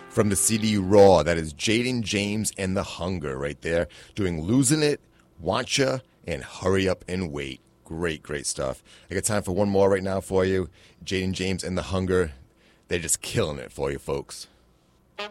from the CD Raw. That is Jaden James and The Hunger right there, doing Losing It, Wantcha, and Hurry Up and Wait. Great, great stuff. I got time for one more right now for you. Jaden James and The Hunger. They're just killing it for you, folks.